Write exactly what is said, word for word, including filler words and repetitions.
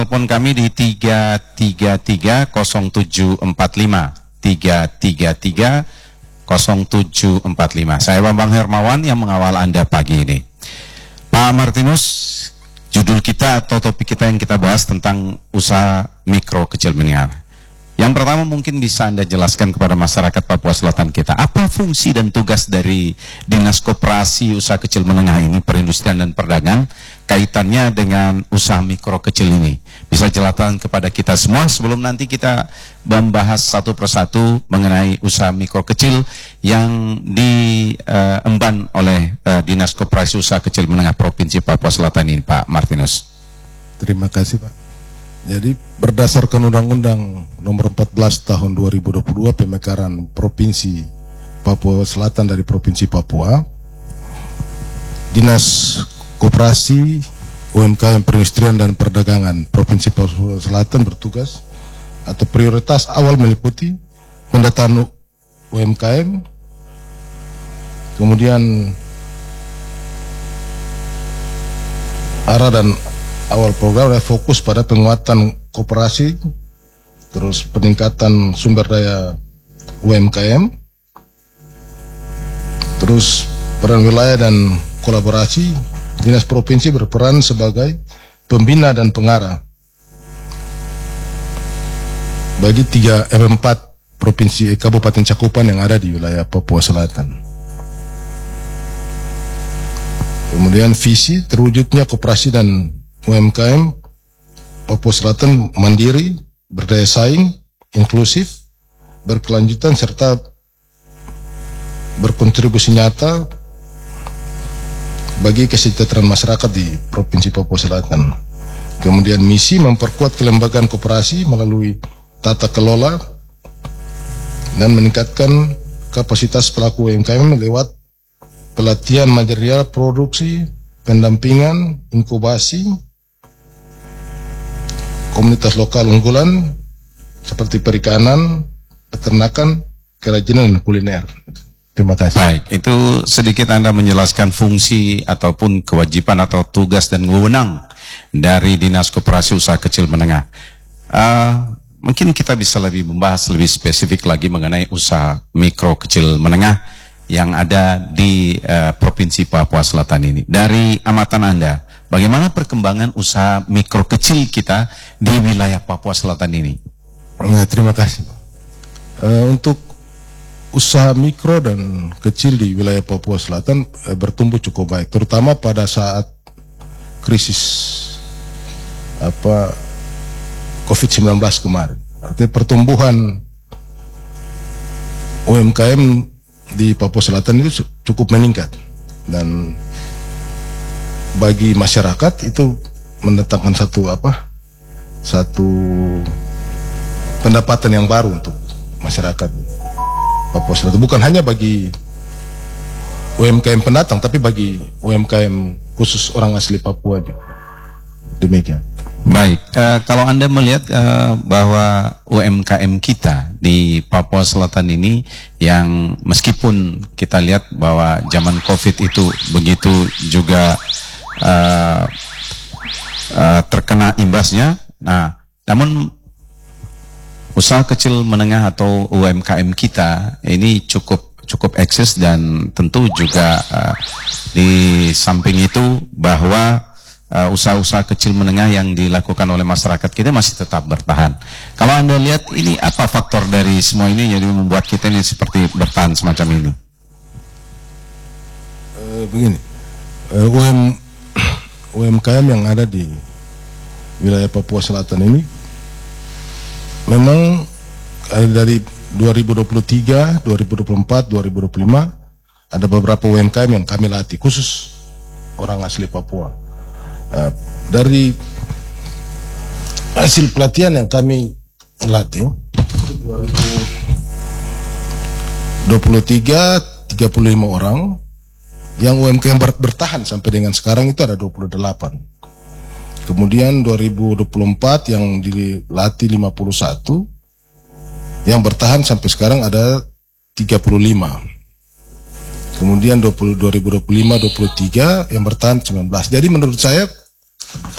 telepon kami di tiga tiga tiga nol tujuh empat lima tiga tiga tiga nol tujuh empat lima. Saya Bambang Hermawan yang mengawal Anda pagi ini. Pak Martinus, judul kita atau topik kita yang kita bahas tentang usaha mikro kecil menengah. Yang pertama mungkin bisa Anda jelaskan kepada masyarakat Papua Selatan kita, apa fungsi dan tugas dari Dinas Koperasi Usaha Kecil Menengah ini, perindustrian dan perdagangan, kaitannya dengan usaha mikro kecil ini. Bisa jelaskan kepada kita semua sebelum nanti kita membahas satu persatu mengenai usaha mikro kecil yang diemban uh, oleh uh, Dinas Koperasi Usaha Kecil Menengah Provinsi Papua Selatan ini, Pak Martinus. Terima kasih, Pak. Jadi berdasarkan Undang-Undang Nomor empat belas Tahun dua ribu dua puluh dua Pemekaran Provinsi Papua Selatan dari Provinsi Papua, Dinas Koperasi U M K M Perindustrian dan Perdagangan Provinsi Papua Selatan bertugas atau prioritas awal meliputi pendataan U M K M, kemudian arah dan awal program adalah fokus pada penguatan koperasi, terus peningkatan sumber daya U M K M, terus peran wilayah dan kolaborasi. Dinas Provinsi berperan sebagai pembina dan pengarah bagi tiga M empat provinsi kabupaten cakupan yang ada di wilayah Papua Selatan. Kemudian visi terwujudnya koperasi dan U M K M Papua Selatan mandiri, berdaya saing, inklusif, berkelanjutan, serta berkontribusi nyata bagi kesejahteraan masyarakat di Provinsi Papua Selatan. Kemudian misi memperkuat kelembagaan koperasi melalui tata kelola dan meningkatkan kapasitas pelaku U M K M lewat pelatihan material produksi, pendampingan, inkubasi, komunitas lokal unggulan seperti perikanan, peternakan, kerajinan, dan kuliner. Terima kasih. Baik, itu sedikit Anda menjelaskan fungsi ataupun kewajiban atau tugas dan wewenang dari Dinas Koperasi Usaha Kecil Menengah. Uh, mungkin kita bisa lebih membahas lebih spesifik lagi mengenai usaha mikro kecil menengah yang ada di uh, Provinsi Papua Selatan ini. Dari amatan Anda, bagaimana perkembangan usaha mikro kecil kita di wilayah Papua Selatan ini? Nah, terima kasih. Uh, untuk usaha mikro dan kecil di wilayah Papua Selatan uh, bertumbuh cukup baik, terutama pada saat krisis apa COVID sembilan belas kemarin. Artinya pertumbuhan U M K M di Papua Selatan itu cukup meningkat, dan bagi masyarakat itu mendatangkan satu apa satu pendapatan yang baru untuk masyarakat Papua Selatan, bukan hanya bagi U M K M pendatang tapi bagi U M K M khusus orang asli Papua juga. Demikian. Baik, uh, kalau Anda melihat uh, bahwa U M K M kita di Papua Selatan ini yang meskipun kita lihat bahwa zaman COVID itu begitu juga uh, uh, terkena imbasnya, nah namun usaha kecil menengah atau U M K M kita ini cukup cukup eksis, dan tentu juga uh, di samping itu bahwa Uh, usaha-usaha kecil menengah yang dilakukan oleh masyarakat kita masih tetap bertahan. Kalau Anda lihat ini apa faktor dari semua ini yang membuat kita ini seperti bertahan semacam ini? Uh, begini, uh, U M, U M K M yang ada di wilayah Papua Selatan ini memang uh, dari dua ribu dua puluh tiga, dua ribu dua puluh empat, dua ribu dua puluh lima ada beberapa U M K M yang kami latih khusus orang asli Papua. Uh, dari hasil pelatihan yang kami latih dua ribu dua puluh tiga, tiga puluh lima orang, yang U M K M bertahan sampai dengan sekarang itu ada dua puluh delapan. Kemudian dua ribu dua puluh empat yang dilatih lima puluh satu, yang bertahan sampai sekarang ada tiga puluh lima. Kemudian dua ribu dua puluh lima, dua puluh tiga yang bertahan sembilan belas. Jadi menurut saya